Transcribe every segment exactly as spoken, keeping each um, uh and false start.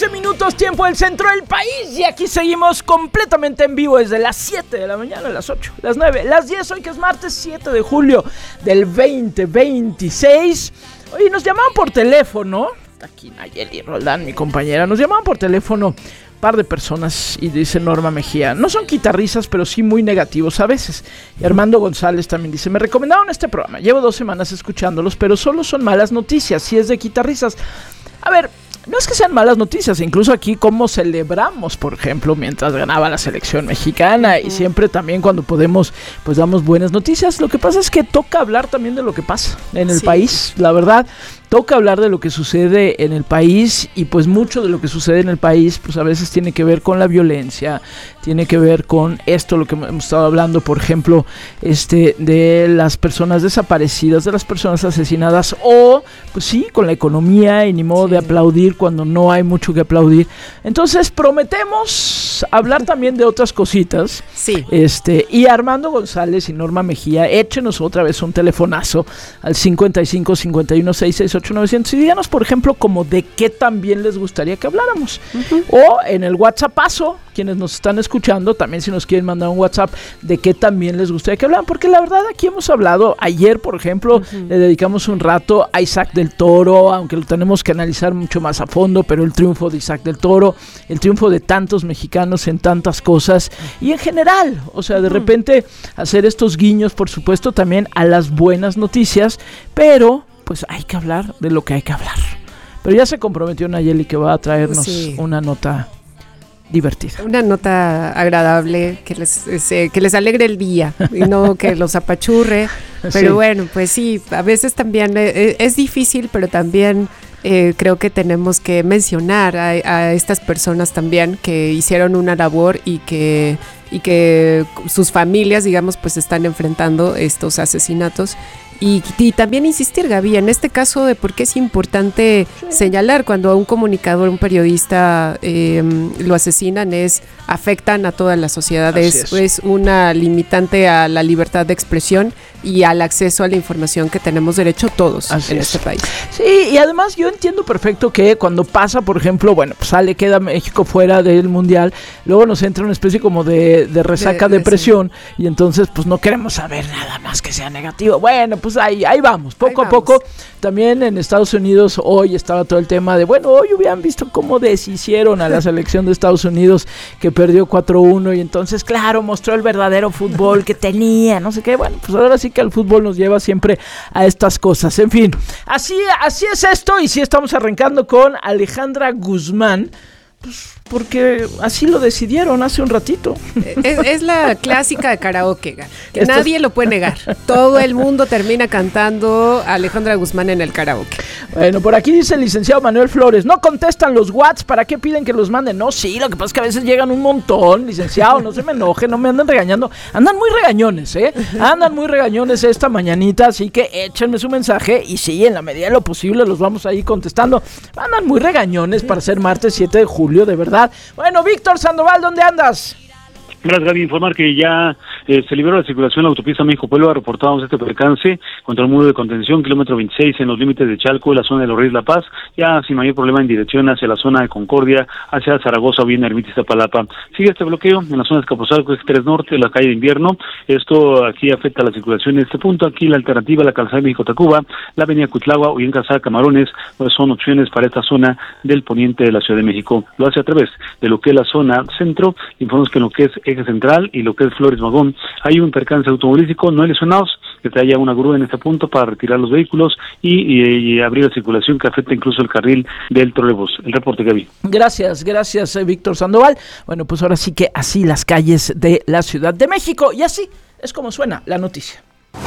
nueve minutos, tiempo del centro del país. Y aquí seguimos completamente en vivo desde las siete de la mañana, las ocho, las nueve, las diez. Hoy que es martes siete de julio del veinte veintiséis. Oye, nos llamaban por teléfono. Aquí Nayeli Roldán, mi compañera. Nos llamaban por teléfono par de personas y dice Norma Mejía, no son guitarristas, pero sí muy negativos a veces. Y Armando González también dice, me recomendaron este programa, llevo dos semanas escuchándolos, pero solo son malas noticias, si es de guitarristas. A ver, no es que sean malas noticias, incluso aquí como celebramos, por ejemplo, mientras ganaba la selección mexicana, uh-huh. y siempre también cuando podemos, pues damos buenas noticias. Lo que pasa es que toca hablar también de lo que pasa en el sí. país, la verdad. Toca hablar de lo que sucede en el país y pues mucho de lo que sucede en el país pues a veces tiene que ver con la violencia, tiene que ver con esto, lo que hemos estado hablando, por ejemplo, este de las personas desaparecidas, de las personas asesinadas o pues sí, con la economía y ni modo sí. de aplaudir cuando no hay mucho que aplaudir. Entonces prometemos hablar también de otras cositas. Sí. Este, y Armando González y Norma Mejía, échenos otra vez un telefonazo al cincuenta y cinco, cincuenta y uno, sesenta y seis, ocho novecientos y díganos, por ejemplo, como de qué también les gustaría que habláramos. Uh-huh. O en el WhatsAppazo, quienes nos están escuchando, también si nos quieren mandar un WhatsApp, de qué también les gustaría que hablaran, porque la verdad aquí hemos hablado, ayer, por ejemplo, uh-huh. le dedicamos un rato a Isaac del Toro, aunque lo tenemos que analizar mucho más a fondo, pero el triunfo de Isaac del Toro, el triunfo de tantos mexicanos en tantas cosas, y en general, o sea, de uh-huh. repente hacer estos guiños, por supuesto, también a las buenas noticias, pero pues hay que hablar de lo que hay que hablar. Pero ya se comprometió Nayeli que va a traernos sí. una nota divertida. Una nota agradable, que les, se, que les alegre el día y no que los apachurre. Pero sí. bueno, pues sí, a veces también es, es difícil, pero también eh, creo que tenemos que mencionar a, a estas personas también que hicieron una labor y que y que sus familias, digamos, pues están enfrentando estos asesinatos. Y, y también insistir, Gaby, en este caso de por qué es importante sí. señalar cuando a un comunicador, un periodista eh, lo asesinan, es afectan a toda la sociedad, es, es. es una limitante a la libertad de expresión y al acceso a la información que tenemos derecho todos Así en es. este país. Sí, y además yo entiendo perfecto que cuando pasa, por ejemplo, bueno, pues sale, queda México fuera del Mundial, luego nos entra una especie como de, de resaca, de, de depresión, sí. y entonces pues no queremos saber nada más que sea negativo. Bueno, pues Pues ahí, ahí vamos, poco ahí a vamos. poco. También en Estados Unidos hoy estaba todo el tema de, bueno, hoy hubieran visto cómo deshicieron a la selección de Estados Unidos que perdió cuatro uno y entonces, claro, mostró el verdadero fútbol que tenía, no sé qué. Bueno, pues ahora sí que el fútbol nos lleva siempre a estas cosas. En fin, así, así es esto y sí estamos arrancando con Alejandra Guzmán. Pues porque así lo decidieron hace un ratito. Es, es la clásica de karaoke, que Esto nadie es... lo puede negar. Todo el mundo termina cantando a Alejandra Guzmán en el karaoke. Bueno, por aquí dice el licenciado Manuel Flores, no contestan los WhatsApp, ¿para qué piden que los manden? No, sí, lo que pasa es que a veces llegan un montón, licenciado, no se me enoje, no me anden regañando. Andan muy regañones, ¿eh? Andan muy regañones esta mañanita, así que échenme su mensaje y sí, en la medida de lo posible los vamos a ir contestando. Andan muy regañones para ser martes siete de julio, de verdad. Bueno, Víctor Sandoval, ¿dónde andas? Gracias, Gaby. Informar que ya eh, se liberó la circulación en la autopista México-Puebla. Reportamos este percance contra el muro de contención, kilómetro veintiséis, en los límites de Chalco, en la zona de los Reyes La Paz, ya sin mayor problema en dirección hacia la zona de Concordia, hacia Zaragoza o bien Ermita Iztapalapa. Sigue este bloqueo en la zona de Escaposalco, es tres Norte, la calle de Invierno. Esto aquí afecta la circulación en este punto. Aquí la alternativa, la calzada de México-Tacuba, la avenida Cuitlagua o bien calzada Camarones, pues son opciones para esta zona del poniente de la Ciudad de México. Lo hace a través de lo que es la zona centro. Informamos que en lo que es Eje Central y lo que es Flores Magón hay un percance automovilístico, no hay lesionados, que te haya una grúa en este punto para retirar los vehículos y, y, y abrir la circulación que afecta incluso el carril del trolebús. El reporte, Gaby. Gracias, gracias eh, Víctor Sandoval. Bueno, pues ahora sí que así las calles de la Ciudad de México y así es como suena la noticia.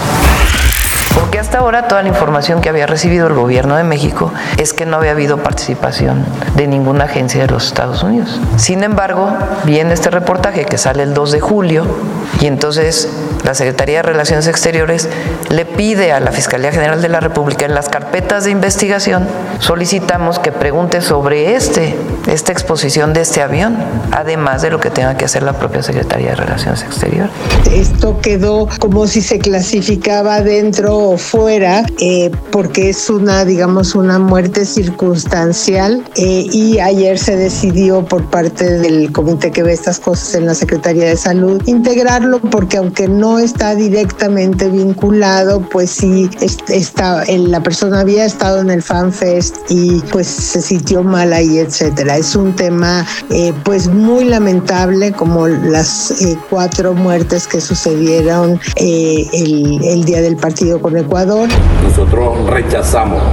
Porque hasta ahora toda la información que había recibido el gobierno de México es que no había habido participación de ninguna agencia de los Estados Unidos. Sin embargo, viene este reportaje que sale el dos de julio y entonces la Secretaría de Relaciones Exteriores le pide a la Fiscalía General de la República en las carpetas de investigación, solicitamos que pregunte sobre este, esta exposición de este avión, además de lo que tenga que hacer la propia Secretaría de Relaciones Exteriores. Esto quedó como si se clasificaba dentro fuera, eh, porque es una, digamos, una muerte circunstancial, eh, y ayer se decidió por parte del comité que ve estas cosas en la Secretaría de Salud integrarlo, porque aunque no está directamente vinculado, pues sí está, la persona había estado en el FanFest y pues se sintió mal ahí, etcétera. Es un tema eh, pues muy lamentable, como las eh, cuatro muertes que sucedieron eh, el, el día del partido con Ecuador. Nosotros rechazamos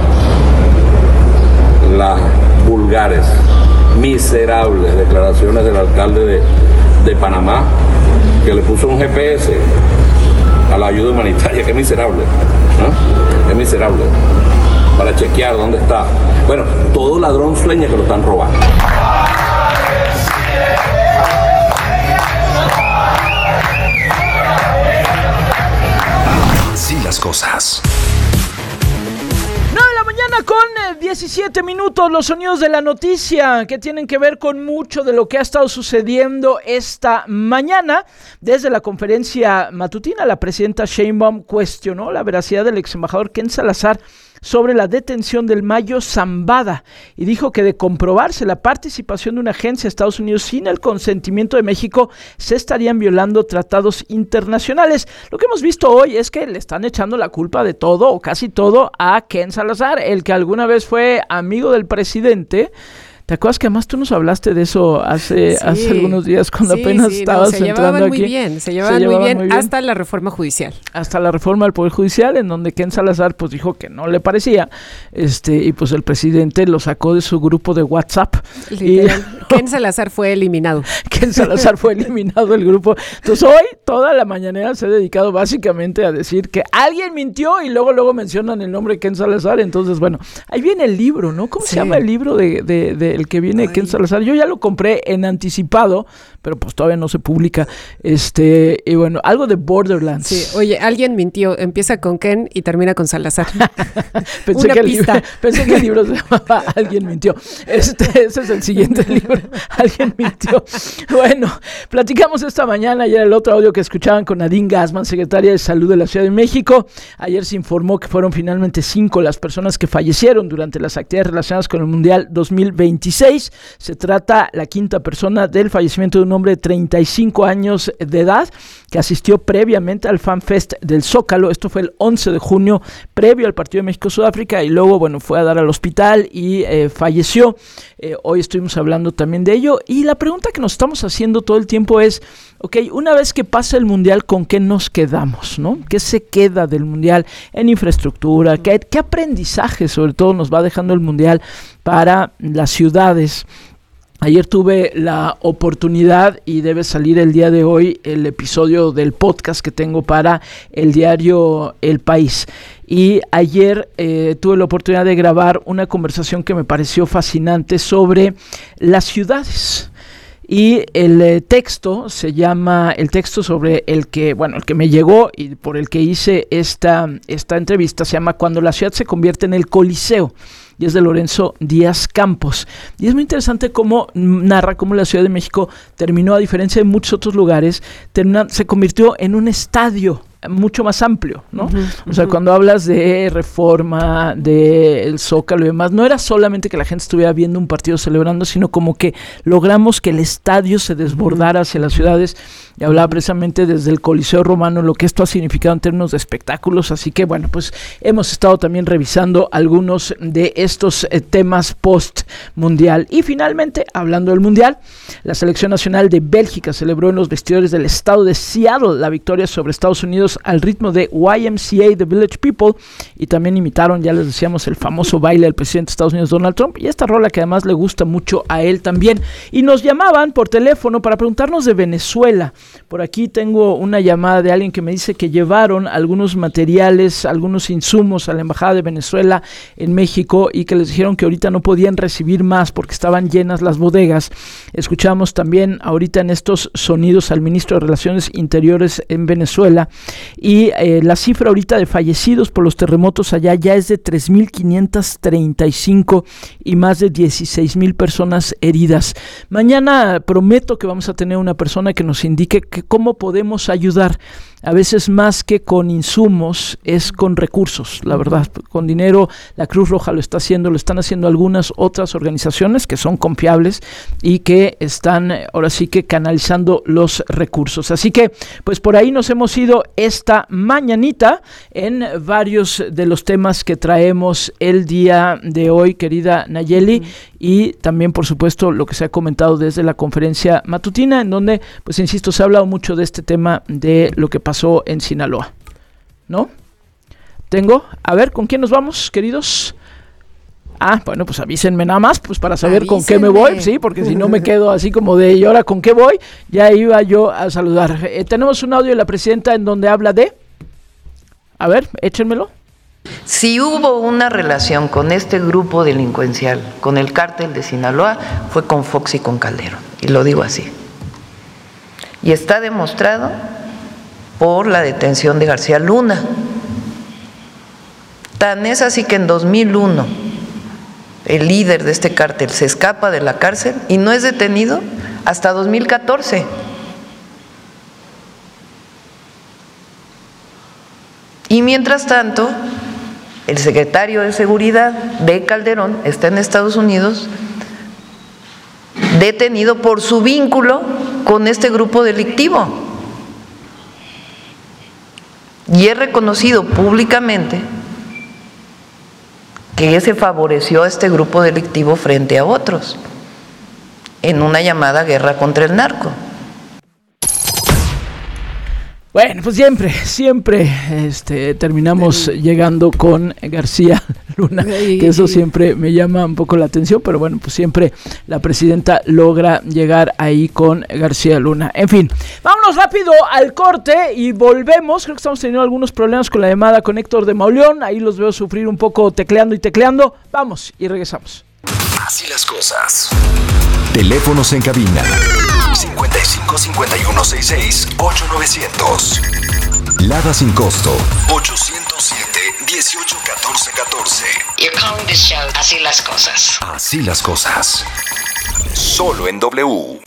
las vulgares, miserables declaraciones del alcalde de, de Panamá, que le puso un G P S a la ayuda humanitaria, que es miserable, ¿no? Es miserable, para chequear dónde está. Bueno, todo ladrón sueña que lo están robando. Así las cosas. Mañana con diecisiete minutos, los sonidos de la noticia que tienen que ver con mucho de lo que ha estado sucediendo esta mañana. Desde la conferencia matutina, la presidenta Sheinbaum cuestionó la veracidad del ex embajador Ken Salazar sobre la detención del Mayo Zambada y dijo que de comprobarse la participación de una agencia de Estados Unidos sin el consentimiento de México, se estarían violando tratados internacionales. Lo que hemos visto hoy es que le están echando la culpa de todo o casi todo a Ken Salazar, el que alguna vez fue amigo del presidente. ¿Te acuerdas que además tú nos hablaste de eso hace, sí, hace algunos días cuando sí, apenas sí, estabas no, se entrando aquí? Muy bien, se llevaban, se llevaban muy bien, muy bien hasta la reforma judicial. Hasta la reforma del Poder Judicial, en donde Ken Salazar pues dijo que no le parecía, este y pues el presidente lo sacó de su grupo de WhatsApp. Y, Ken Salazar fue eliminado. Ken Salazar fue eliminado del grupo. Entonces hoy toda la mañanera se ha dedicado básicamente a decir que alguien mintió y luego luego mencionan el nombre de Ken Salazar. Entonces bueno, ahí viene el libro, ¿no? ¿Cómo sí. se llama el libro de, de, de el que viene Ken Salazar? Yo ya lo compré en anticipado, pero pues todavía no se publica. Este, y bueno, algo de Borderlands. Sí, oye, alguien mintió, empieza con Ken y termina con Salazar. pensé, Una que pista. El libro, pensé que el libro se llamaba Alguien mintió. Este, ese es el siguiente libro. Alguien mintió. Bueno, platicamos esta mañana, ayer el otro audio que escuchaban con Nadine Gassman, secretaria de Salud de la Ciudad de México. Ayer se informó que fueron finalmente cinco las personas que fallecieron durante las actividades relacionadas con el Mundial dos mil veintiséis. Se trata la quinta persona del fallecimiento de un hombre de treinta y cinco años de edad que asistió previamente al FanFest del Zócalo. Esto fue el once de junio, previo al partido de México-Sudáfrica, y luego, bueno, fue a dar al hospital y eh, falleció. Eh, hoy estuvimos hablando también de ello, y la pregunta que nos estamos haciendo todo el tiempo es, ok, una vez que pasa el Mundial, ¿con qué nos quedamos, no? ¿Qué se queda del Mundial en infraestructura? ¿Qué, qué aprendizaje sobre todo nos va dejando el Mundial para las ciudades? Ayer tuve la oportunidad, y debe salir el día de hoy, el episodio del podcast que tengo para el diario El País. Y ayer eh, tuve la oportunidad de grabar una conversación que me pareció fascinante sobre las ciudades. Y el eh, texto se llama, el texto sobre el que, bueno, el que me llegó y por el que hice esta, esta entrevista se llama Cuando la ciudad se convierte en el Coliseo, y es de Lorenzo Díaz Campos. Y es muy interesante cómo narra cómo la Ciudad de México terminó, a diferencia de muchos otros lugares, termina, se convirtió en un estadio mucho más amplio, ¿no? Uh-huh, o sea, uh-huh. cuando hablas de Reforma, de el Zócalo y demás, no era solamente que la gente estuviera viendo un partido celebrando, sino como que logramos que el estadio se desbordara hacia las ciudades, y hablaba precisamente desde el Coliseo Romano, lo que esto ha significado en términos de espectáculos. Así que bueno, pues hemos estado también revisando algunos de estos eh, temas post-mundial. Y finalmente, hablando del mundial, la selección nacional de Bélgica celebró en los vestidores del estado de Seattle la victoria sobre Estados Unidos al ritmo de Y M C A The Village People, y también imitaron, ya les decíamos, el famoso baile del presidente de Estados Unidos, Donald Trump, y esta rola que además le gusta mucho a él también. Y nos llamaban por teléfono para preguntarnos de Venezuela. Por aquí tengo una llamada de alguien que me dice que llevaron algunos materiales, algunos insumos a la Embajada de Venezuela en México, y que les dijeron que ahorita no podían recibir más porque estaban llenas las bodegas. Escuchamos también ahorita en estos sonidos al ministro de Relaciones Interiores en Venezuela. Y eh, la cifra ahorita de fallecidos por los terremotos allá ya es de tres mil quinientos treinta y cinco y más de dieciséis mil personas heridas. Mañana prometo que vamos a tener una persona que nos indique que cómo podemos ayudar. a veces más que con insumos, es con recursos, la verdad. Con dinero, la Cruz Roja lo está haciendo, lo están haciendo algunas otras organizaciones que son confiables y que están ahora sí que canalizando los recursos. Así que, pues por ahí nos hemos ido esta mañanita en varios de los temas que traemos el día de hoy, querida Nayeli, y también, por supuesto, lo que se ha comentado desde la conferencia matutina, en donde, pues insisto, se ha hablado mucho de este tema de lo que pasó en Sinaloa, ¿no? Tengo, a ver, ¿con quién nos vamos, queridos? Ah, bueno, pues avísenme nada más, pues para saber avísenme. Con qué me voy, sí, porque si no me quedo así como de, ¿y ahora con qué voy? Ya iba yo a saludar. Eh, tenemos un audio de la presidenta en donde habla de... A ver, échenmelo. Si hubo una relación con este grupo delincuencial, con el cártel de Sinaloa, fue con Fox y con Calderón, y lo digo así. Y está demostrado por la detención de García Luna. Tan es así que en dos mil uno el líder de este cártel se escapa de la cárcel y no es detenido hasta dos mil catorce. Y mientras tanto, el secretario de Seguridad de Calderón está en Estados Unidos detenido por su vínculo con este grupo delictivo. Y es reconocido públicamente que se favoreció a este grupo delictivo frente a otros en una llamada guerra contra el narco. Bueno, pues siempre, siempre este, terminamos llegando con García Luna, que eso siempre me llama un poco la atención, pero bueno, pues siempre la presidenta logra llegar ahí con García Luna. En fin, vámonos rápido al corte y volvemos. Creo que estamos teniendo algunos problemas con la llamada con Héctor de Mauleón, ahí los veo sufrir un poco tecleando y tecleando. Vamos y regresamos. Así las cosas. Teléfonos en cabina cincuenta y cinco cincuenta y uno sesenta y seis ocho novecientos. Lada sin costo ochocientos siete dieciocho catorce catorce. You're calling this show Así las cosas. Así las cosas. Solo en W.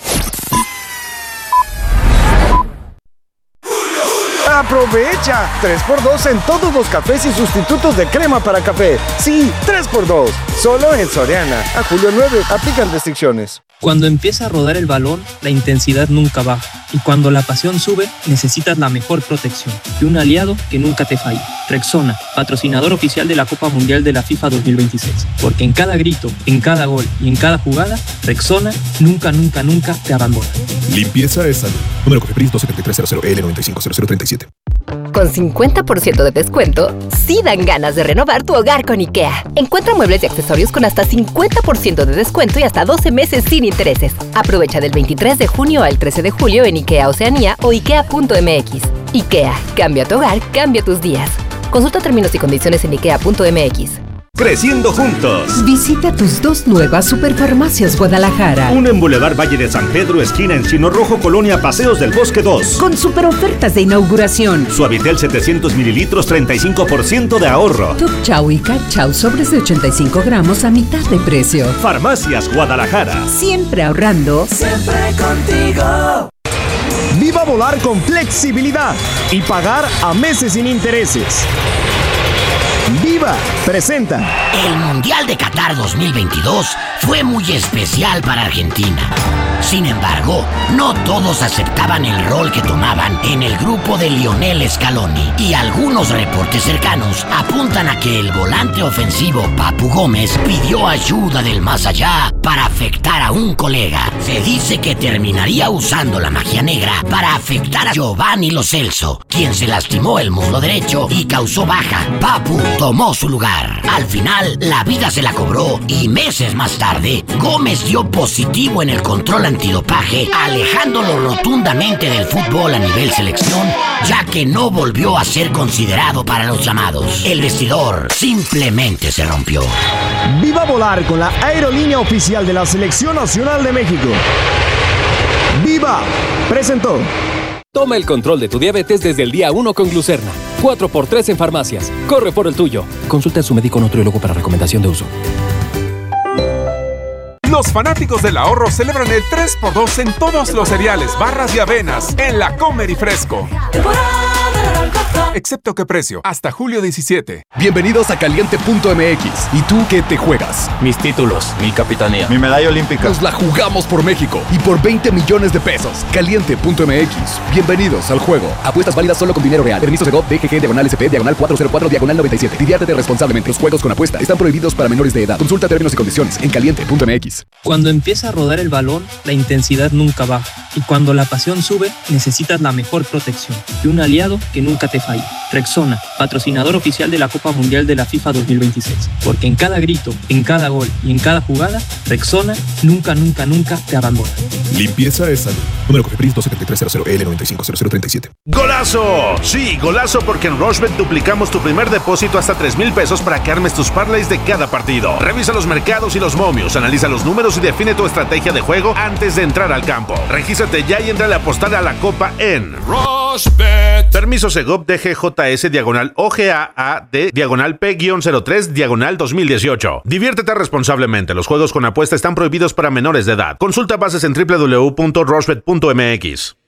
¡Aprovecha! tres por dos en todos los cafés y sustitutos de crema para café. Sí, tres por dos. Solo en Soriana. A julio nueve. Aplican restricciones. Cuando empieza a rodar el balón, la intensidad nunca baja. Y cuando la pasión sube, necesitas la mejor protección. Y un aliado que nunca te falle. Rexona, patrocinador oficial de la Copa Mundial de la FIFA dos mil veintiséis. Porque en cada grito, en cada gol y en cada jugada, Rexona nunca, nunca, nunca te abandona. Limpieza es salud. Número COFEPRIS dos siete tres cero cero L nueve cinco cero cero tres siete. Con cincuenta por ciento de descuento, sí dan ganas de renovar tu hogar con IKEA. Encuentra muebles y accesorios con hasta cincuenta por ciento de descuento y hasta doce meses sin intereses. Aprovecha del veintitrés de junio al trece de julio en IKEA Oceanía o ikea punto m x. IKEA, cambia tu hogar, cambia tus días. Consulta términos y condiciones en ikea punto m x. Creciendo juntos. Visita tus dos nuevas Superfarmacias Guadalajara. Una en Boulevard Valle de San Pedro, esquina Encino Rojo, Colonia Paseos del Bosque dos. Con super ofertas de inauguración. Suavitel setecientos mililitros, treinta y cinco por ciento de ahorro. Top Chow y Cat Chow sobres de ochenta y cinco gramos a mitad de precio. Farmacias Guadalajara. Siempre ahorrando. Siempre contigo. Viva volar con flexibilidad y pagar a meses sin intereses. Viva presenta. El Mundial de Qatar dos mil veintidós fue muy especial para Argentina. Sin embargo, no todos aceptaban el rol que tomaban en el grupo de Lionel Scaloni. Y algunos reportes cercanos apuntan a que el volante ofensivo Papu Gómez pidió ayuda del más allá para afectar a un colega. Se dice que terminaría usando la magia negra para afectar a Giovanni Lo Celso, quien se lastimó el muslo derecho y causó baja. Papu tomó su lugar. Al final, la vida se la cobró y meses más tarde, Gómez dio positivo en el control antidopaje, alejándolo rotundamente del fútbol a nivel selección, ya que no volvió a ser considerado para los llamados. El vestidor simplemente se rompió. Viva volar con la aerolínea oficial de la Selección Nacional de México. ¡Viva! Presentó. Toma el control de tu diabetes desde el día uno con Glucerna. cuatro por tres en farmacias. Corre por el tuyo. Consulta a su médico nutriólogo para recomendación de uso. Los fanáticos del ahorro celebran el tres por dos en todos los cereales, barras y avenas en la Comer y Fresco. Excepto que precio, hasta julio diecisiete. Bienvenidos a Caliente punto M X. ¿Y tú qué te juegas? Mis títulos, mi capitanía, mi medalla olímpica. Nos la jugamos por México y por veinte millones de pesos. Caliente punto M X. Bienvenidos al juego. Apuestas válidas solo con dinero real. Permiso Segov, D G G, diagonal S P, diagonal cuatro cero cuatro, diagonal noventa y siete. Diviértete responsablemente. Los juegos con apuesta están prohibidos para menores de edad. Consulta términos y condiciones en Caliente punto M X. Cuando empieza a rodar el balón, la intensidad nunca baja. Y cuando la pasión sube, necesitas la mejor protección y un aliado que nunca te falle. Rexona, patrocinador oficial de la Copa Mundial de la FIFA dos mil veintiséis. Porque en cada grito, en cada gol y en cada jugada, Rexona nunca, nunca, nunca te abandona. Limpieza es salud. Número Cofepris dos siete tres cero cero L nueve cinco cero cero tres siete. ¡Golazo! Sí, golazo, porque en Rushbet duplicamos tu primer depósito hasta tres mil pesos para que armes tus parlays de cada partido. Revisa los mercados y los momios, analiza los números y define tu estrategia de juego antes de entrar al campo. Regístrate ya y entra a apostar a la Copa en Rushbet. Permiso Segov D G J S diagonal O G A A D diagonal P cero tres diagonal dos mil dieciocho. Diviértete responsablemente. Los juegos con apuesta están prohibidos para menores de edad. Consulta bases en w w w punto rushbet punto m x.